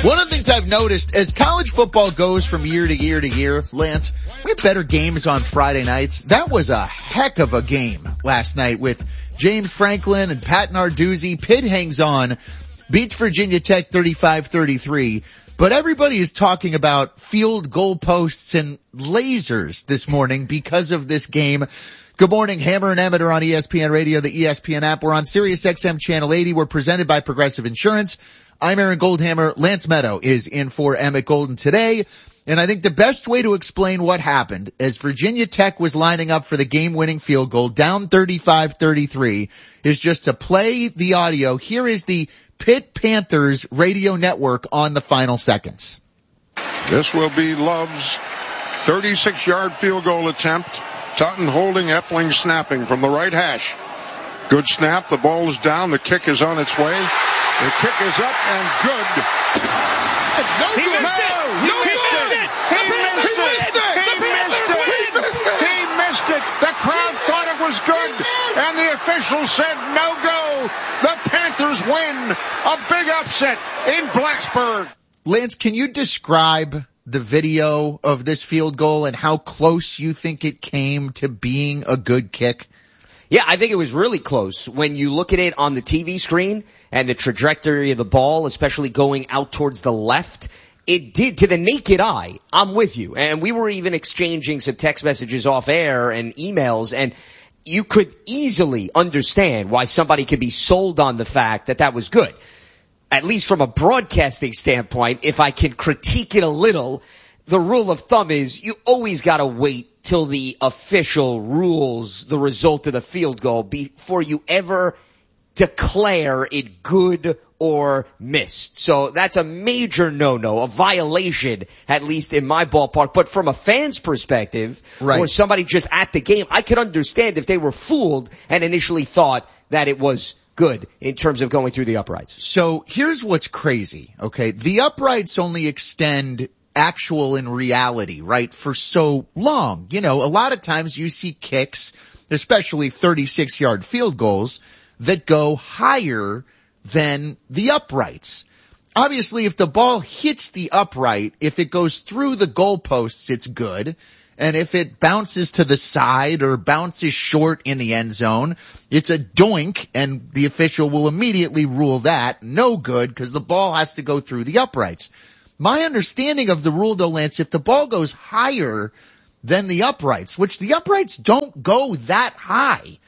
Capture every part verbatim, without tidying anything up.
One of the things I've noticed as college football goes from year to year to year, Lance, we have better games on Friday nights. That was a heck of a game last night with James Franklin and Pat Narduzzi. Pitt hangs on, beats Virginia Tech thirty-five thirty-three. But everybody is talking about field goal posts and lasers this morning because of this game. Good morning, Hammer and Emmett are on E S P N Radio, the E S P N app. We're on Sirius X M Channel eighty. We're presented by Progressive Insurance. I'm Aaron Goldhammer. Lance Meadow is in for Emmett Golden today. And I think the best way to explain what happened as Virginia Tech was lining up for the game-winning field goal, down thirty-five thirty-three, is just to play the audio. Here is the Pitt Panthers radio network on the final seconds. This will be Love's thirty-six yard field goal attempt. Tutton holding, Epling snapping from the right hash. Good snap. The ball is down. The kick is on its way. The kick is up and good. No he good. Missed it. No, he no missed good. it. He missed it. He missed it. He missed it. He missed it. He missed it. The crowd thought it was good, and the official said no go. The Panthers win. A big upset in Blacksburg. Lance, can you describe the video of this field goal and how close you think it came to being a good kick? Yeah, I think it was really close. When you look at it on the T V screen and the trajectory of the ball, especially going out towards the left, it did, to the naked eye, I'm with you. And we were even exchanging some text messages off air and emails, and you could easily understand why somebody could be sold on the fact that that was good. At least from a broadcasting standpoint, if I can critique it a little, the rule of thumb is you always gotta wait till the official rules the result of the field goal before you ever declare it good or missed. So that's a major no-no, a violation, at least in my ballpark. But from a fan's perspective, right, or somebody just at the game, I could understand if they were fooled and initially thought that it was good in terms of going through the uprights. So here's what's crazy, okay? The uprights only extend actual in reality, right, for so long. You know, a lot of times you see kicks, especially thirty-six yard field goals, that go higher than the uprights. Obviously, if the ball hits the upright, if it goes through the goalposts, it's good. And if it bounces to the side or bounces short in the end zone, it's a doink, and the official will immediately rule that no good because the ball has to go through the uprights. My understanding of the rule, though, Lance, if the ball goes higher than the uprights, which the uprights don't go that high,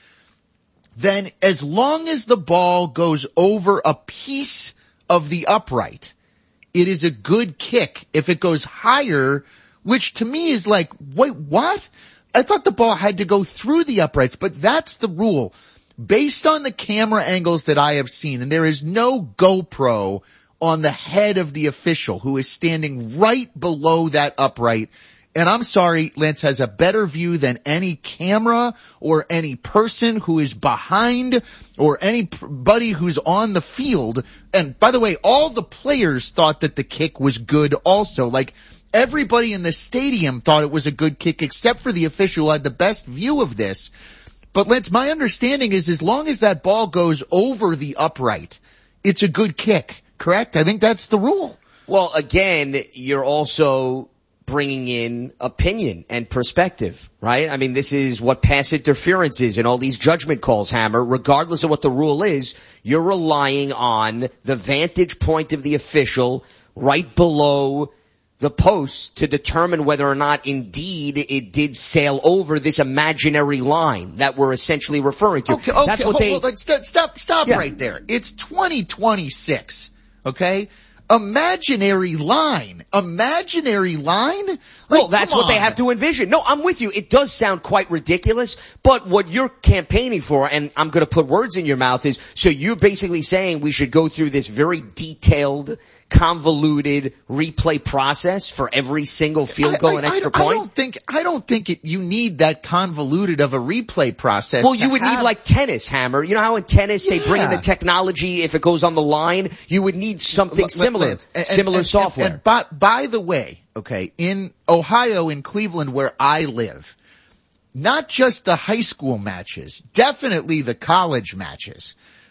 then as long as the ball goes over a piece of the upright, it is a good kick. If it goes higher, which to me is like, wait, what? I thought the ball had to go through the uprights, but that's the rule. Based on the camera angles that I have seen, and there is no GoPro on the head of the official who is standing right below that upright. And I'm sorry, Lance has a better view than any camera or any person who is behind or anybody who's on the field. And by the way, all the players thought that the kick was good also. Like, everybody in the stadium thought it was a good kick except for the official who had the best view of this. But Lance, my understanding is as long as that ball goes over the upright, it's a good kick. Correct? I think that's the rule. Well, again, you're also bringing in opinion and perspective, right? I mean, this is what pass interference is and all these judgment calls, Hammer. Regardless of what the rule is, you're relying on the vantage point of the official right below the post to determine whether or not indeed it did sail over this imaginary line that we're essentially referring to. Okay, okay, That's what hold, they... hold, hold, stop, stop, stop yeah. right there. It's twenty twenty-six, okay? Imaginary line. Imaginary line? Like, well, that's what they have to envision. No, I'm with you. It does sound quite ridiculous, but what you're campaigning for, and I'm going to put words in your mouth, is so you're basically saying we should go through this very detailed, convoluted replay process for every single field goal I, I, and extra I, point? I don't think, I don't think it, you need that convoluted of a replay process. Well, you would have... need like tennis, Hammer. You know how in tennis yeah. they bring in the technology if it goes on the line? You would need something L- similar, and, and, similar and, software. And, and by, by the way, okay, in Ohio, in Cleveland, where I live, not just the high school matches, definitely the college matches,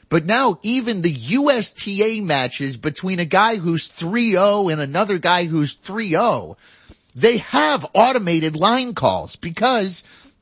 But now even the U S T A matches between a guy who's three oh and another guy who's three oh, they have automated line calls because,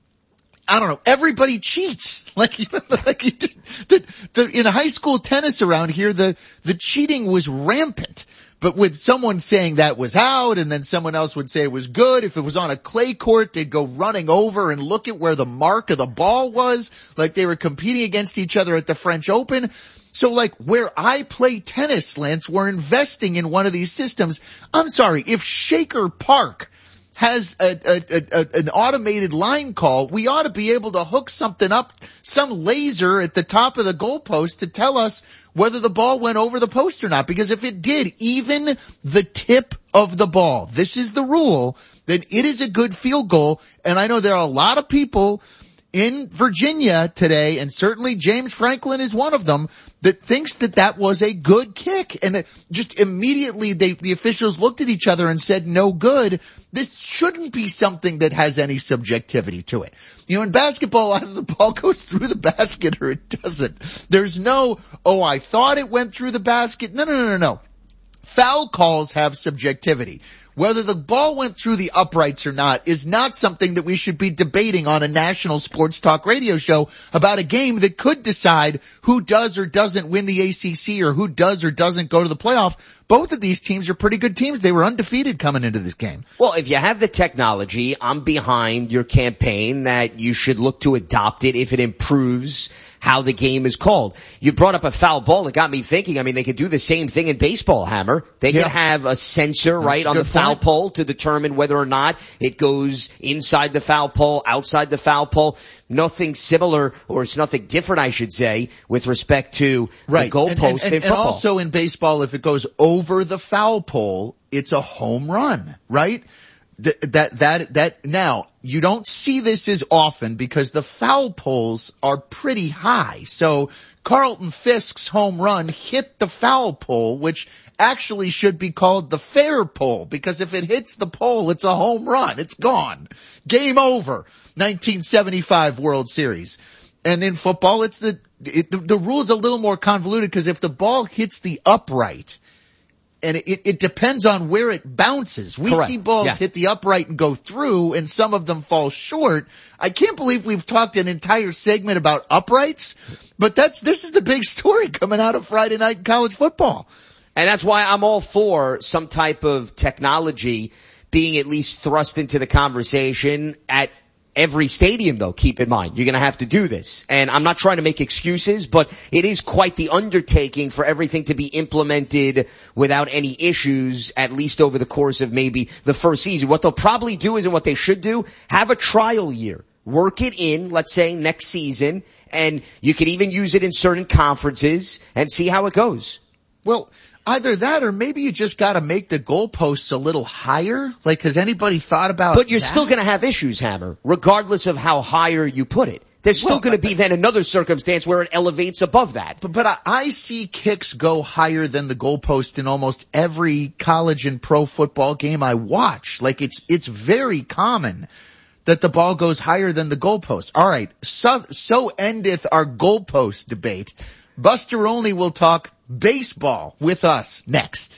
I don't know, everybody cheats. Like, like the, the, in high school tennis around here, the, the cheating was rampant. But with someone saying that was out and then someone else would say it was good, if it was on a clay court, they'd go running over and look at where the mark of the ball was, like they were competing against each other at the French Open. So like where I play tennis, Lance, we're investing in one of these systems. I'm sorry, if Shaker Park has a, a, a, an automated line call, we ought to be able to hook something up, some laser at the top of the goalpost to tell us whether the ball went over the post or not. Because if it did, even the tip of the ball, this is the rule, then it is a good field goal. And I know there are a lot of people in Virginia today, and certainly James Franklin is one of them, that thinks that that was a good kick. And it just immediately they, the officials looked at each other and said, no good. This shouldn't be something that has any subjectivity to it. You know, in basketball, either the ball goes through the basket or it doesn't. There's no, oh, I thought it went through the basket. No, no, no, no, no. Foul calls have subjectivity. Whether the ball went through the uprights or not is not something that we should be debating on a national sports talk radio show about a game that could decide who does or doesn't win the A C C or who does or doesn't go to the playoff. Both of these teams are pretty good teams. They were undefeated coming into this game. Well, if you have the technology, I'm behind your campaign that you should look to adopt it if it improves how the game is called. You brought up a foul ball. It got me thinking. I mean, they could do the same thing in baseball, Hammer. They yeah. could have a sensor, right, That's on the foul point. pole to determine whether or not it goes inside the foul pole, outside the foul pole. Nothing similar, or it's nothing different, I should say, with respect to right. the goalpost and, and, and, in football. And also in baseball, if it goes over the foul pole, it's a home run, right? That, that, that, that, now, you don't see this as often because the foul poles are pretty high. So Carlton Fisk's home run hit the foul pole, which actually should be called the fair pole, because if it hits the pole, it's a home run. It's gone. Game over. nineteen seventy-five World Series. And in football, it's the, it, the, the rule's a little more convoluted because if the ball hits the upright, and it, it depends on where it bounces. We Correct. see balls yeah. hit the upright and go through, and some of them fall short. I can't believe we've talked an entire segment about uprights, but that's, this is the big story coming out of Friday night in college football. And that's why I'm all for some type of technology being at least thrust into the conversation at every stadium, though. Keep in mind, you're going to have to do this. And I'm not trying to make excuses, but it is quite the undertaking for everything to be implemented without any issues, at least over the course of maybe the first season. What they'll probably do is, and what they should do, have a trial year. Work it in, let's say, next season, and you could even use it in certain conferences and see how it goes. Well, either that or maybe you just got to make the goalposts a little higher. Like, has anybody thought about But you're that? still going to have issues, Hammer, regardless of how higher you put it. There's still well, going to be then another circumstance where it elevates above that. But, but I, I see kicks go higher than the goalpost in almost every college and pro football game I watch. Like, it's, it's very common that the ball goes higher than the goalpost. All right. So, so endeth our goalpost debate. Buster Olney will talk baseball with us next.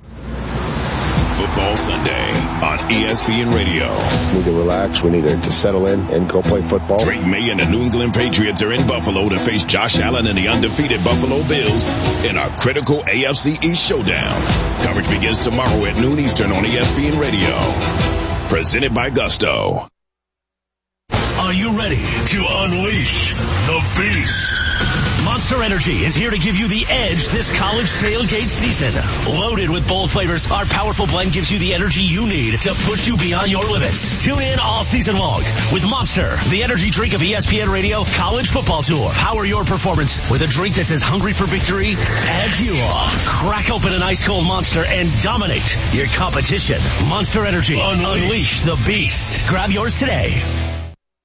Football Sunday on E S P N Radio. We need to relax. We need to, to settle in and go play football. Drake May and the New England Patriots are in Buffalo to face Josh Allen and the undefeated Buffalo Bills in our critical A F C East showdown. Coverage begins tomorrow at noon Eastern on E S P N Radio. Presented by Gusto. Are you ready to unleash the beast? Monster Energy is here to give you the edge this college tailgate season. Loaded with bold flavors, our powerful blend gives you the energy you need to push you beyond your limits. Tune in all season long with Monster, the energy drink of E S P N Radio College Football Tour. Power your performance with a drink that's as hungry for victory as you are. Crack open an ice cold Monster and dominate your competition. Monster Energy. Unleash, Unleash the beast. Grab yours today.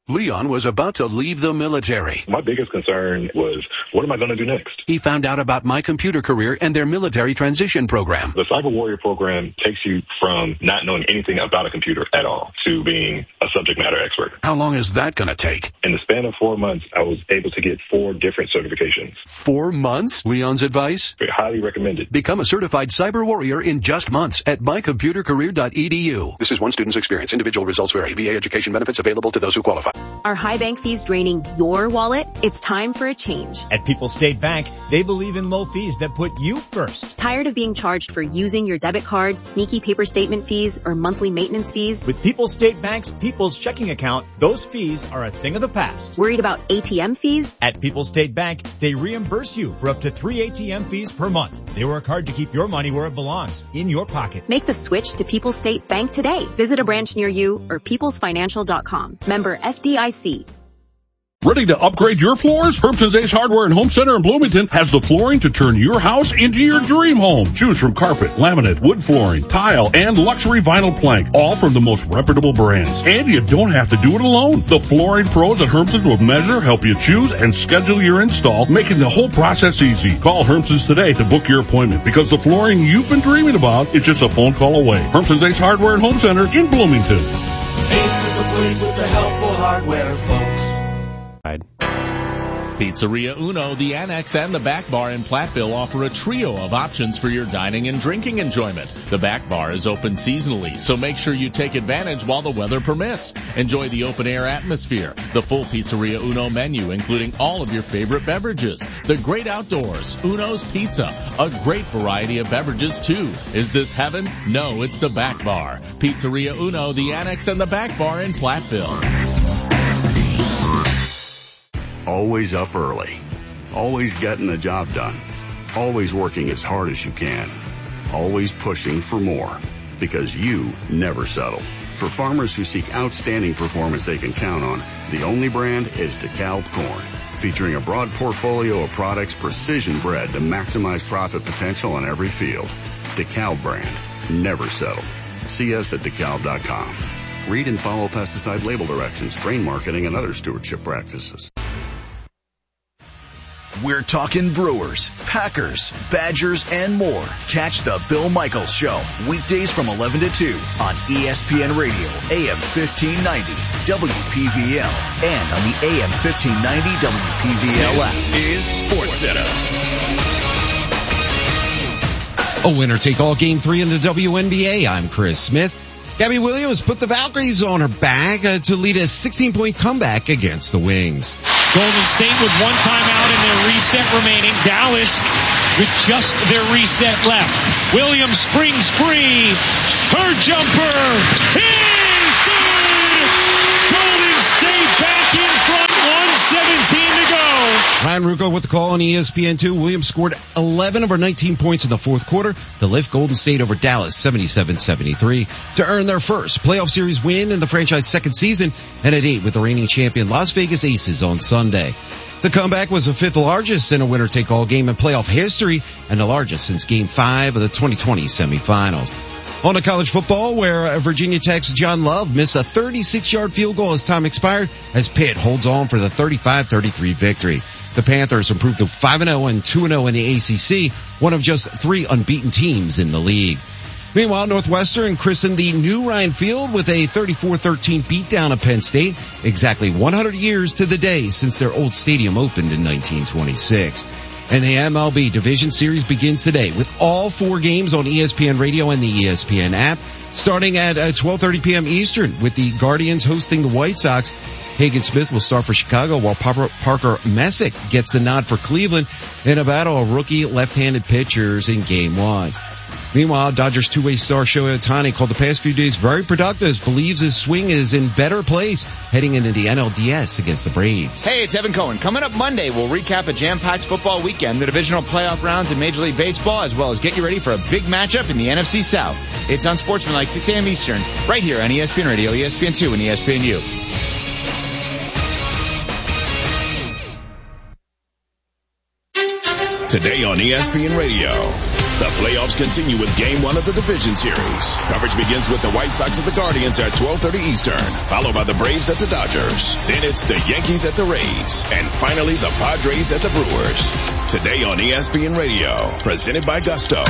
Leon was about to leave the military. My biggest concern was, what am I going to do next? He found out about My Computer Career and their military transition program. The Cyber Warrior program takes you from not knowing anything about a computer at all to being a subject matter expert. How long is that going to take? In the span of four months, I was able to get four different certifications. Four months? Leon's advice? Highly recommended. Become a certified cyber warrior in just months at my computer career dot e d u. This is one student's experience. Individual results vary. V A education benefits available to those who qualify. Are high bank fees draining your wallet? It's time for a change. At People's State Bank, they believe in low fees that put you first. Tired of being charged for using your debit card, sneaky paper statement fees, or monthly maintenance fees? With People's State Bank's People's Checking Account, those fees are a thing of the past. Worried about A T M fees? At People's State Bank, they reimburse you for up to three A T M fees per month. They work hard to keep your money where it belongs, in your pocket. Make the switch to People's State Bank today. Visit a branch near you or peoples financial dot com. Member F D I C. Ready to upgrade your floors? Hermson's Ace Hardware and Home Center in Bloomington has the flooring to turn your house into your dream home. Choose from carpet, laminate, wood flooring, tile, and luxury vinyl plank, all from the most reputable brands. And you don't have to do it alone. The flooring pros at Hermson's will measure, help you choose, and schedule your install, making the whole process easy. Call Hermson's today to book your appointment, because the flooring you've been dreaming about is just a phone call away. Hermson's Ace Hardware and Home Center in Bloomington. Ace is the place with the helpful hardware, folks. Pizzeria Uno, the Annex, and the Back Bar in Platteville offer a trio of options for your dining and drinking enjoyment. The Back Bar is open seasonally, so make sure you take advantage while the weather permits. Enjoy the open-air atmosphere, the full Pizzeria Uno menu, including all of your favorite beverages, the great outdoors, Uno's Pizza, a great variety of beverages, too. Is this heaven? No, it's the Back Bar. Pizzeria Uno, the Annex, and the Back Bar in Platteville. Always up early. Always getting the job done. Always working as hard as you can. Always pushing for more. Because you never settle. For farmers who seek outstanding performance they can count on, the only brand is DeKalb Corn. Featuring a broad portfolio of products precision bred to maximize profit potential on every field. DeKalb brand. Never settle. See us at dekalb dot com. Read and follow pesticide label directions, grain marketing, and other stewardship practices. We're talking Brewers, Packers, Badgers, and more. Catch the Bill Michaels Show, weekdays from eleven to two on E S P N Radio, A M fifteen ninety, W P V L, and on the A M fifteen ninety W P V L app. This is SportsCenter. A winner-take-all Game three in the W N B A. I'm Chris Smith. Gabby Williams put the Valkyries on her back uh, to lead a sixteen-point comeback against the Wings. Golden State with one timeout and their reset remaining. Dallas with just their reset left. Williams springs free. Her jumper is good. Golden State back in front. one seventeen to go. Ryan Rucco with the call on E S P N two. Williams scored eleven of her nineteen points in the fourth quarter to lift Golden State over Dallas seventy-seven seventy-three to earn their first playoff series win in the franchise's second season, and at eight with the reigning champion Las Vegas Aces on Sunday. The comeback was the fifth largest in a winner-take-all game in playoff history and the largest since Game five of the twenty twenty semifinals. On to college football, where Virginia Tech's John Love missed a thirty-six-yard field goal as time expired as Pitt holds on for the thirty-five thirty-three victory. The Panthers improved to five and oh and two and oh in the A C C, one of just three unbeaten teams in the league. Meanwhile, Northwestern christened the new Ryan Field with a thirty-four thirteen beatdown of Penn State, exactly one hundred years to the day since their old stadium opened in nineteen twenty-six. And the M L B Division Series begins today with all four games on E S P N Radio and the E S P N app, starting at twelve thirty p.m. Eastern with the Guardians hosting the White Sox. Hagen Smith will start for Chicago, while Parker Messick gets the nod for Cleveland in a battle of rookie left-handed pitchers in Game one. Meanwhile, Dodgers two-way star Shohei Ohtani called the past few days very productive, believes his swing is in better place heading into the N L D S against the Braves. Hey, it's Evan Cohen. Coming up Monday, we'll recap a jam-packed football weekend, the divisional playoff rounds in Major League Baseball, as well as get you ready for a big matchup in the N F C South. It's on Sportsmanlike, six a.m. Eastern, right here on E S P N Radio, E S P N two, and E S P N U. Today on E S P N Radio. The playoffs continue with Game one of the Division Series. Coverage begins with the White Sox at the Guardians at twelve thirty Eastern, followed by the Braves at the Dodgers. Then it's the Yankees at the Rays, and finally the Padres at the Brewers. Today on E S P N Radio, presented by Gusto.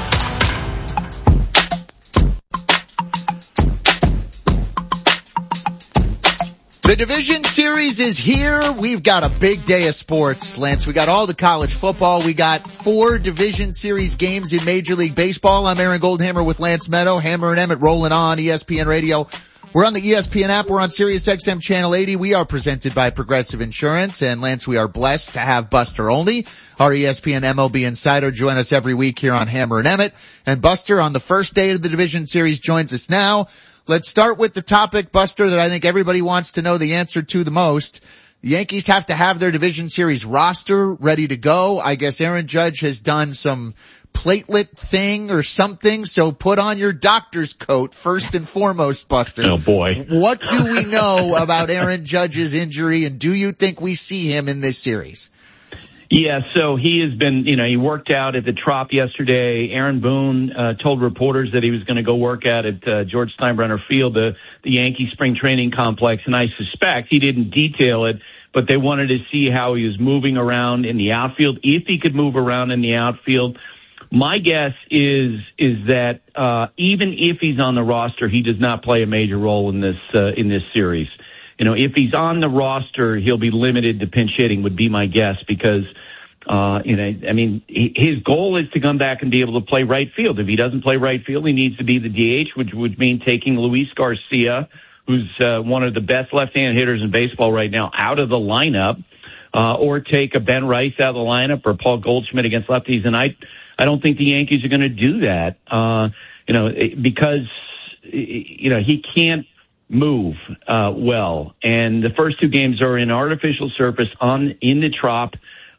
The Division Series is here. We've got a big day of sports, Lance. We got all the college football. We got four Division Series games in Major League Baseball. I'm Aaron Goldhammer with Lance Meadow. Hammer and Emmett rolling on E S P N Radio. We're on the E S P N app. We're on Sirius X M Channel eighty. We are presented by Progressive Insurance. And Lance, we are blessed to have Buster Olney, our E S P N M L B insider, join us every week here on Hammer and Emmett. And Buster, on the first day of the Division Series, joins us now. Let's start with the topic, Buster, that I think everybody wants to know the answer to the most. The Yankees have to have their Division Series roster ready to go. I guess Aaron Judge has done some platelet thing or something, so put on your doctor's coat first and foremost, Buster. Oh, boy. What do we know about Aaron Judge's injury, and do you think we see him in this series? Yeah, so he has been, you know, he worked out at the Trop yesterday. Aaron Boone uh, told reporters that he was going to go work out at uh, George Steinbrenner Field, the, the Yankee spring training complex, and I suspect he didn't detail it, but they wanted to see how he was moving around in the outfield, if he could move around in the outfield. My guess is is that uh, even if he's on the roster, he does not play a major role in this uh, in this series. You know, if he's on the roster, he'll be limited to pinch hitting, would be my guess, because, uh, you know, I mean, his goal is to come back and be able to play right field. If he doesn't play right field, he needs to be the D H, which would mean taking Luis Garcia, who's uh, one of the best left-handed hitters in baseball right now, out of the lineup, uh, or take a Ben Rice out of the lineup or Paul Goldschmidt against lefties. And I, I don't think the Yankees are going to do that, uh, you know, because, you know, he can't move uh well, and the first two games are in artificial surface on in the Trop,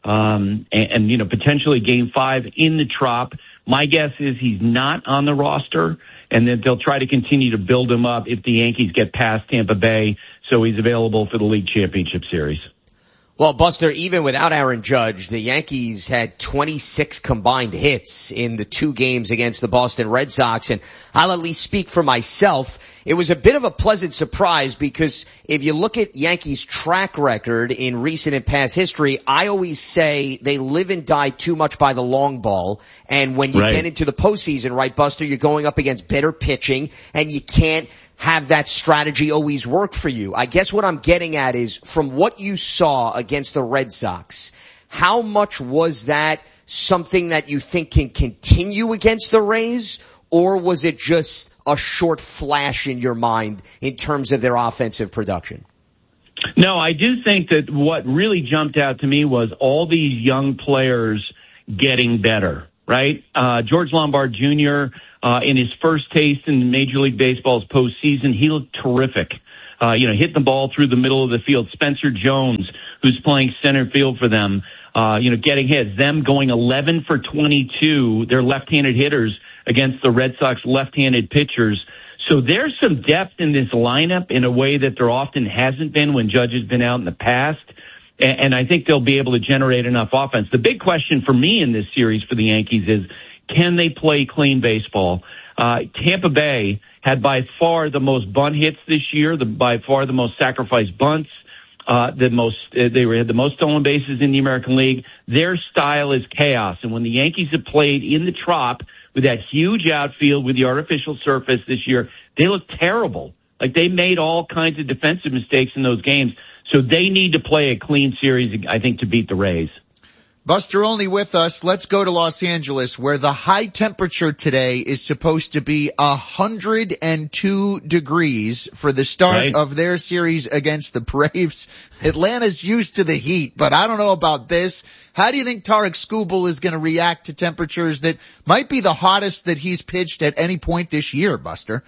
um and, and you know potentially game five in the Trop. My guess is he's not on the roster, and that they'll try to continue to build him up if the Yankees get past Tampa Bay, so he's available for the League Championship Series. Well, Buster, even without Aaron Judge, the Yankees had twenty-six combined hits in the two games against the Boston Red Sox, and I'll at least speak for myself. It was a bit of a pleasant surprise, because if you look at Yankees' track record in recent and past history, I always say they live and die too much by the long ball, and when you right. get into the postseason, right, Buster, you're going up against better pitching, and you can't have that strategy always work for you. I guess what I'm getting at is, from what you saw against the Red Sox, how much was that something that you think can continue against the Rays, or was it just a short flash in your mind in terms of their offensive production? No, I do think that what really jumped out to me was all these young players getting better, right? Uh, George Lombard Junior, Uh, in his first taste in Major League Baseball's postseason, he looked terrific. Uh, you know, hitting the ball through the middle of the field. Spencer Jones, who's playing center field for them, uh, you know, getting hits. Them going eleven for twenty-two, they're left-handed hitters against the Red Sox left-handed pitchers. So there's some depth in this lineup in a way that there often hasn't been when Judge has been out in the past. And, and I think they'll be able to generate enough offense. The big question for me in this series for the Yankees is, can they play clean baseball? Uh, Tampa Bay had by far the most bunt hits this year, the, by far the most sacrificed bunts, uh, the most, uh, they had the most stolen bases in the American League. Their style is chaos. And when the Yankees have played in the Trop with that huge outfield with the artificial surface this year, they look terrible. Like, they made all kinds of defensive mistakes in those games. So they need to play a clean series, I think, to beat the Rays. Buster Olney with us. Let's go to Los Angeles, where the high temperature today is supposed to be one hundred two degrees for the start right. of their series against the Braves. Atlanta's used to the heat, but I don't know about this. How do you think Tarek Skubal is going to react to temperatures that might be the hottest that he's pitched at any point this year, Buster?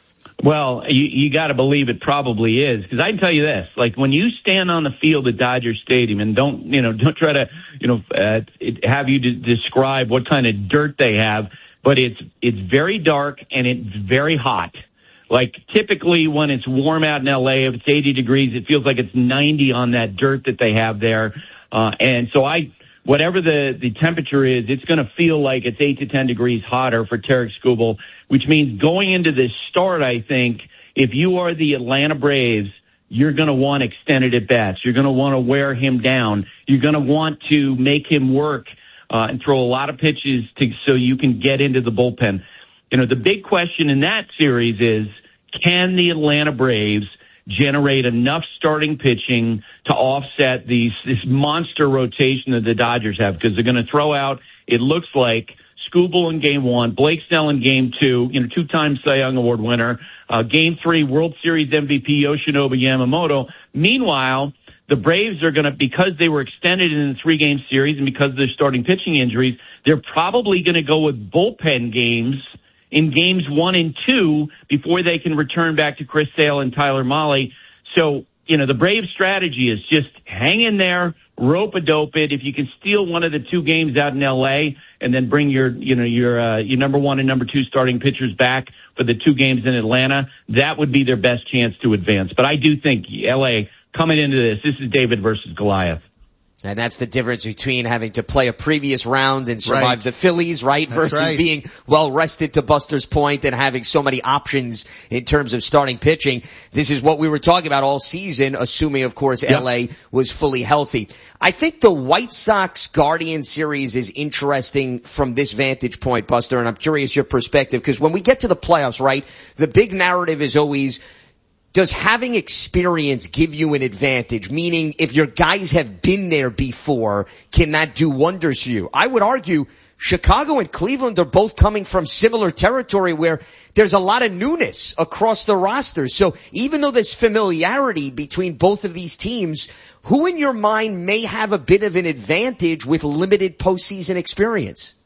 Well, you, you got to believe it probably is, because I can tell you this: like, when you stand on the field at Dodger Stadium, and don't you know don't try to you know uh, it, have you de- describe what kind of dirt they have, but it's it's very dark and it's very hot. Like, typically when it's warm out in L A, if it's eighty degrees, it feels like it's ninety on that dirt that they have there. Uh, and so I whatever the, the temperature is, it's going to feel like it's eight to ten degrees hotter for Tarik Skubal, which means going into this start, I think, if you are the Atlanta Braves, you're going to want extended at-bats. You're going to want to wear him down. You're going to want to make him work uh, and throw a lot of pitches to, so you can get into the bullpen. You know, the big question in that series is, can the Atlanta Braves generate enough starting pitching to offset these this monster rotation that the Dodgers have? Because they're going to throw out, it looks like, Skubal in game one, Blake Snell in game two, you know, two-time Cy Young Award winner, uh, game three, World Series M V P Yoshinobu Yamamoto. Meanwhile, the Braves are going to, because they were extended in the three-game series and because of their starting pitching injuries, they're probably going to go with bullpen games in games one and two before they can return back to Chris Sale and Tyler Mahle. So, you know, the Braves strategy is just hang in there, rope-a-dope it. If you can steal one of the two games out in L A and then bring your, you know, your, uh, your number one and number two starting pitchers back for the two games in Atlanta, that would be their best chance to advance. But I do think L A coming into this, this is David versus Goliath. And that's the difference between having to play a previous round and survive Right. the Phillies, right? That's Versus right. being well rested, to Buster's point, and having so many options in terms of starting pitching. This is what we were talking about all season, assuming, of course, yep. L A was fully healthy. I think the White Sox-Guardians series is interesting from this vantage point, Buster, and I'm curious your perspective, because when we get to the playoffs, right, the big narrative is always, does having experience give you an advantage? Meaning, if your guys have been there before, can that do wonders for you? I would argue Chicago and Cleveland are both coming from similar territory where there's a lot of newness across the rosters. So even though there's familiarity between both of these teams, who in your mind may have a bit of an advantage with limited postseason experience?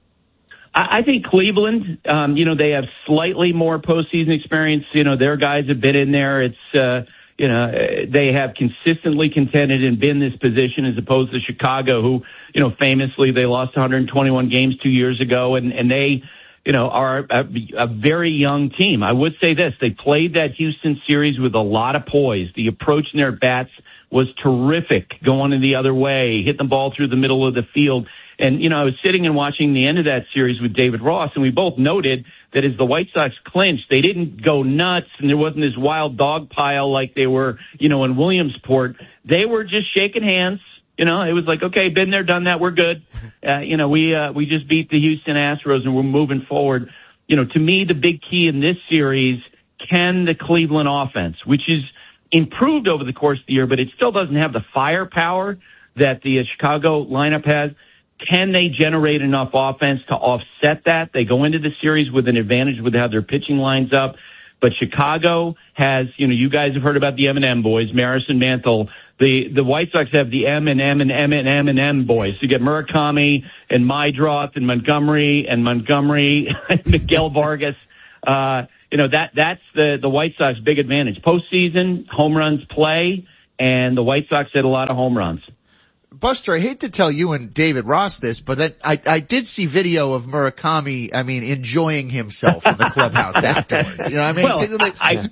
I think Cleveland, um, you know, they have slightly more postseason experience. You know, their guys have been in there. It's, uh, you know, they have consistently contended and been in this position as opposed to Chicago, who, you know, famously they lost one hundred twenty-one games two years ago, and, and they, you know, are a, a very young team. I would say this, they played that Houston series with a lot of poise. The approach in their bats was terrific, going in the other way, hit the ball through the middle of the field. And, you know, I was sitting and watching the end of that series with David Ross, and we both noted that as the White Sox clinched, they didn't go nuts, and there wasn't this wild dog pile like they were, you know, in Williamsport. They were just shaking hands. You know, it was like, okay, been there, done that, we're good. Uh, you know, we uh, we just beat the Houston Astros, and we're moving forward. You know, to me, the big key in this series, can the Cleveland offense, which is improved over the course of the year, but it still doesn't have the firepower that the uh, Chicago lineup has, can they generate enough offense to offset that? They go into the series with an advantage with how their pitching lines up. But Chicago has, you know, you guys have heard about the M and M boys, Maris and Mantle. The the White Sox have the M and M and M and M and M boys. You get Murakami and Maedroth and Montgomery and Montgomery and Miguel Vargas. Uh, you know, that that's the, the White Sox big advantage. Postseason, home runs play, and the White Sox hit a lot of home runs. Buster, I hate to tell you and David Ross this, but that, I, I did see video of Murakami, I mean, enjoying himself in the clubhouse afterwards. You know what I mean? Well, like, I,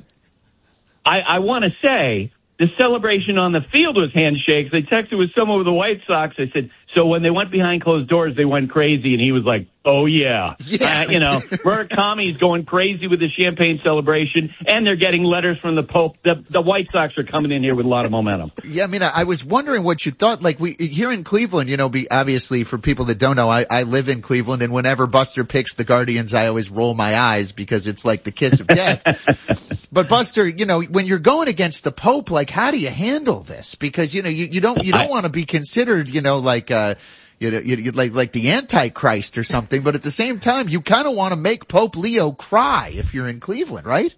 I, I want to say the celebration on the field was handshakes. I texted with someone with the White Sox. I said, so when they went behind closed doors, they went crazy. And he was like, oh, yeah. yeah. Uh, you know, Murakami's going crazy with the champagne celebration, and they're getting letters from the Pope. The, the White Sox are coming in here with a lot of momentum. Yeah, I mean, I, I was wondering what you thought. Like, we here in Cleveland, you know, be, obviously, for people that don't know, I, I live in Cleveland, and whenever Buster picks the Guardians, I always roll my eyes because it's like the kiss of death. But, Buster, you know, when you're going against the Pope, like, how do you handle this? Because, you know, you, you don't you don't want to be considered, you know, like uh You know, you, you like like the Antichrist or something, but at the same time, you kind of want to make Pope Leo cry if you're in Cleveland, right?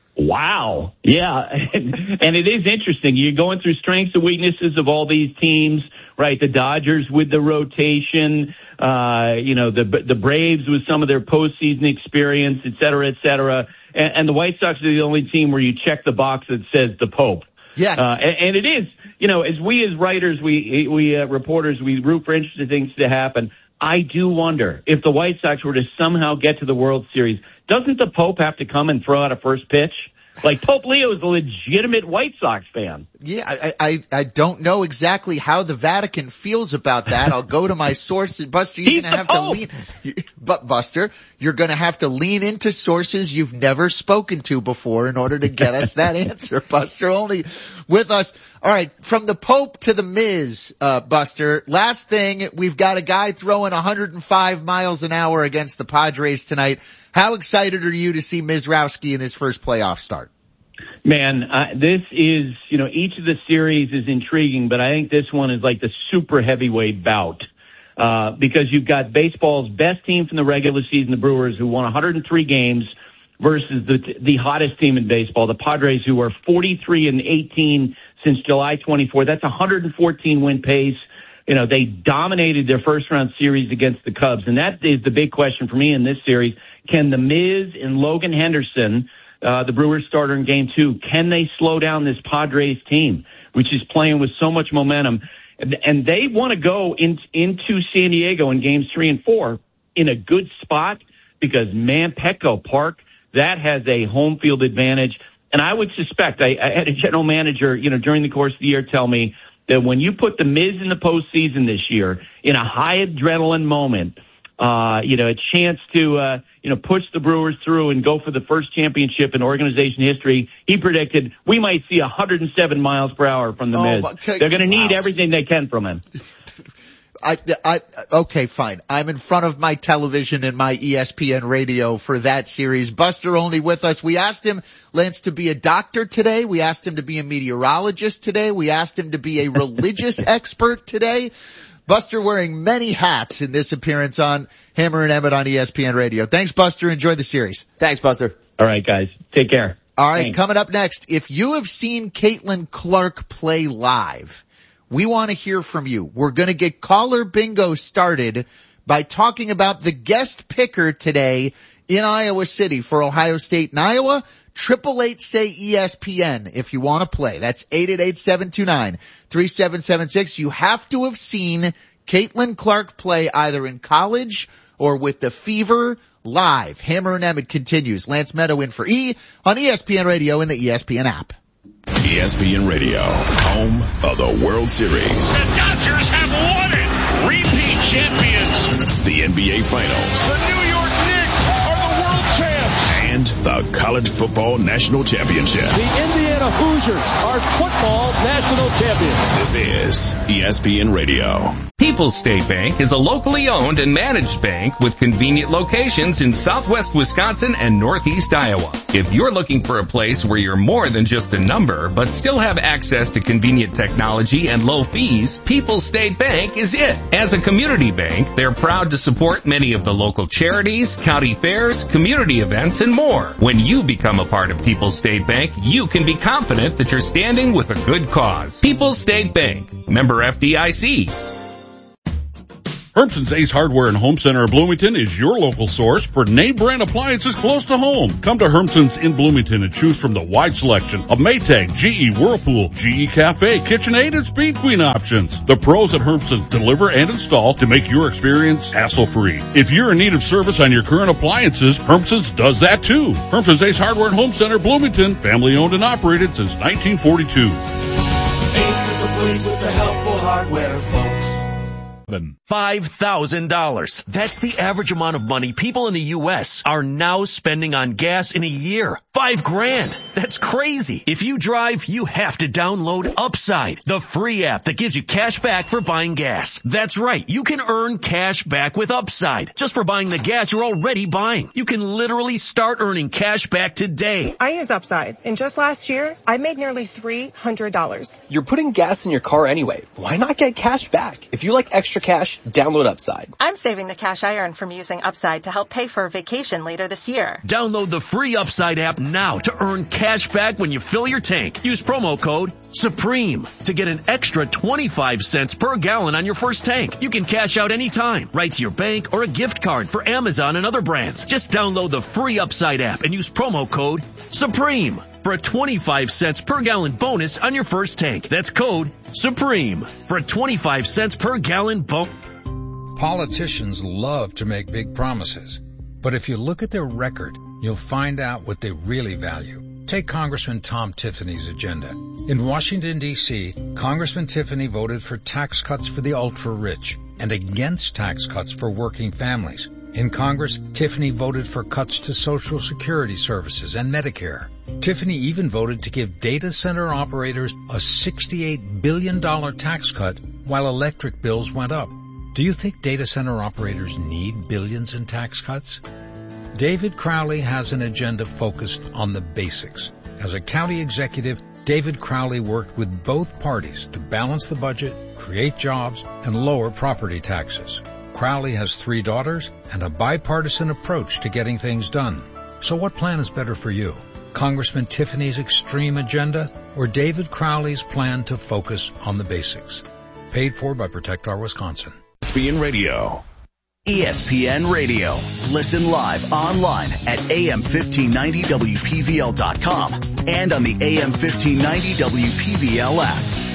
Wow. Yeah. And it is interesting. You're going through strengths and weaknesses of all these teams, right? The Dodgers with the rotation, uh, you know, the the Braves with some of their postseason experience, et cetera, et cetera. And, and the White Sox are the only team where you check the box that says the Pope. Yes. Uh, and, and it is, you know, as we as writers, we, we, uh, reporters, we root for interesting things to happen. I do wonder if the White Sox were to somehow get to the World Series, doesn't the Pope have to come and throw out a first pitch? Like Pope Leo is a legitimate White Sox fan. Yeah, I, I, I don't know exactly how the Vatican feels about that. I'll go to my sources. Buster, you're going to have to lean, but Buster, you're going to have to lean into sources you've never spoken to before in order to get us that answer. Buster, only with us. All right. From the Pope to the Miz, uh, Buster. Last thing, we've got a guy throwing one hundred five miles an hour against the Padres tonight. How excited are you to see Mizrowski in his first playoff start? Man, uh, this is, you know, each of the series is intriguing, but I think this one is like the super heavyweight bout, uh, because you've got baseball's best team from the regular season, the Brewers, who won one hundred three games, versus the, the hottest team in baseball, the Padres, who are forty-three and eighteen since July twenty-fourth. That's one hundred fourteen win pace. You know, they dominated their first round series against the Cubs. And that is the big question for me in this series. Can the Miz and Logan Henderson, uh, the Brewers starter in game two, can they slow down this Padres team, which is playing with so much momentum? And, and they want to go in, into San Diego in games three and four in a good spot because, man, Petco Park, that has a home field advantage. And I would suspect, I, I had a general manager, you know, during the course of the year tell me that when you put the Miz in the postseason this year in a high adrenaline moment, uh, you know, a chance to, uh, you know, push the Brewers through and go for the first championship in organization history, he predicted we might see one hundred seven miles per hour from the oh, Miz. Okay. They're going to need everything they can from him. I, I, okay, fine. I'm in front of my television and my E S P N radio for that series. Buster only with us. We asked him, Lance, to be a doctor today. We asked him to be a meteorologist today. We asked him to be a religious expert today. Buster wearing many hats in this appearance on Hammer and Emmett on E S P N radio. Thanks, Buster. Enjoy the series. Thanks, Buster. All right, guys. Take care. All right, Thanks. Coming up next, if you have seen Caitlin Clark play live, we want to hear from you. We're going to get caller bingo started by talking about the guest picker today in Iowa City for Ohio State and Iowa. Triple eight say E S P N if you want to play. That's eight eight eight, seven two nine, three seven seven six. You have to have seen Caitlin Clark play either in college or with the Fever live. Hammer and Emmett continues. Lance Meadow in for E on E S P N Radio and the E S P N app. E S P N Radio, home of the World Series. The Dodgers have won it! Repeat champions! The N B A Finals. The New York Knicks are the world champs! And the College Football National Championship. The Indiana Hoosiers are football national champions. This is E S P N Radio. People's State Bank is a locally owned and managed bank with convenient locations in southwest Wisconsin and northeast Iowa. If you're looking for a place where you're more than just a number, but still have access to convenient technology and low fees, People's State Bank is it. As a community bank, they're proud to support many of the local charities, county fairs, community events, and more. When you become a part of People's State Bank, you can be confident that you're standing with a good cause. People's State Bank, member F D I C. Hermson's Ace Hardware and Home Center in Bloomington is your local source for name brand appliances close to home. Come to Hermson's in Bloomington and choose from the wide selection of Maytag, G E, Whirlpool, G E Cafe, KitchenAid, and Speed Queen options. The pros at Hermson's deliver and install to make your experience hassle-free. If you're in need of service on your current appliances, Hermson's does that too. Hermson's Ace Hardware and Home Center, Bloomington, family owned and operated since nineteen forty-two. Ace is the place with the helpful hardware, folks. five thousand dollars. That's the average amount of money people in the U S are now spending on gas in a year. Five grand. That's crazy. If you drive, you have to download Upside, the free app that gives you cash back for buying gas. That's right. You can earn cash back with Upside just for buying the gas you're already buying. You can literally start earning cash back today. I use Upside, and just last year, I made nearly three hundred dollars. You're putting gas in your car anyway. Why not get cash back? If you like extra cash, download Upside. I'm saving the cash I earn from using Upside to help pay for a vacation later this year. Download the free Upside app now to earn cash back when you fill your tank. Use promo code SUPREME to get an extra twenty-five cents per gallon on your first tank. You can cash out anytime, right to your bank or a gift card for Amazon and other brands. Just download the free Upside app and use promo code SUPREME for a twenty-five cents per gallon bonus on your first tank. That's code SUPREME for a twenty-five cents per gallon bonus. Politicians love to make big promises, but if you look at their record, you'll find out what they really value. Take Congressman Tom Tiffany's agenda. In Washington, D C, Congressman Tiffany voted for tax cuts for the ultra-rich and against tax cuts for working families. In Congress, Tiffany voted for cuts to Social Security services and Medicare. Tiffany even voted to give data center operators a sixty-eight billion dollars tax cut while electric bills went up. Do you think data center operators need billions in tax cuts? David Crowley has an agenda focused on the basics. As a county executive, David Crowley worked with both parties to balance the budget, create jobs, and lower property taxes. Crowley has three daughters and a bipartisan approach to getting things done. So what plan is better for you? Congressman Tiffany's extreme agenda or David Crowley's plan to focus on the basics? Paid for by Protect Our Wisconsin. E S P N Radio. E S P N Radio. Listen live online at A M fifteen ninety W P V L dot com and on the A M fifteen ninety W P V L app.